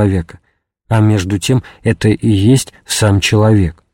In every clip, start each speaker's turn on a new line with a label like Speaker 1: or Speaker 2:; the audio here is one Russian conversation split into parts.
Speaker 1: человека, а между тем это и есть сам человек.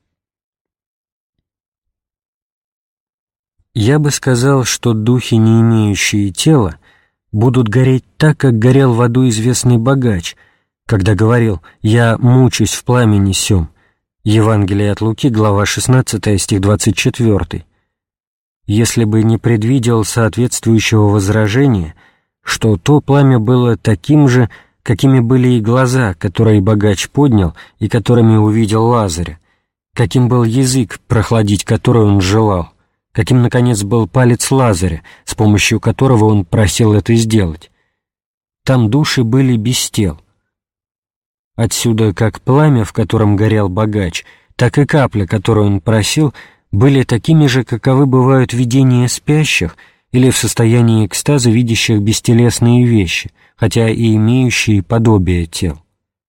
Speaker 1: Я бы сказал, что духи, не имеющие тела, будут гореть так, как горел в аду известный богач, когда говорил «Я мучусь в пламени сём». Евангелие от Луки, глава 16, стих 24. Если бы не предвидел соответствующего возражения, что то пламя было таким же, какими были и глаза, которые богач поднял и которыми увидел Лазаря, каким был язык, прохладить который он желал, каким, наконец, был палец Лазаря, с помощью которого он просил это сделать. Там души были без тел. Отсюда как пламя, в котором горел богач, так и капля, которую он просил, были такими же, каковы бывают видения спящих или в состоянии экстаза видящих бестелесные вещи, хотя и имеющие подобие тел.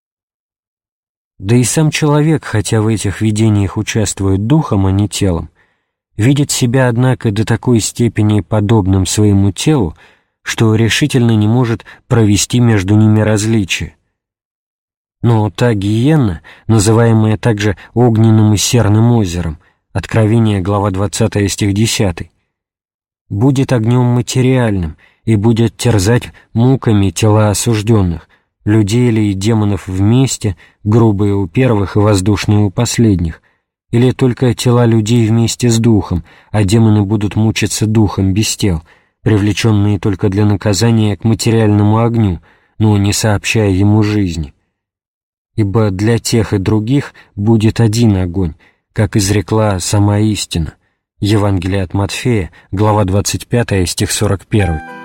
Speaker 1: Да и сам человек, хотя в этих видениях участвует духом, а не телом, видит себя, однако, до такой степени подобным своему телу, что решительно не может провести между ними различия. Но та гиенна, называемая также огненным и серным озером, Откровение, глава 20, стих 10, будет огнем материальным и будет терзать муками тела осужденных, людей или демонов вместе, грубые у первых и воздушные у последних, или только тела людей вместе с духом, а демоны будут мучиться духом без тел, привлеченные только для наказания к материальному огню, но не сообщая ему жизни. Ибо для тех и других будет один огонь, как изрекла сама истина. Евангелие от Матфея, глава 25, стих 41.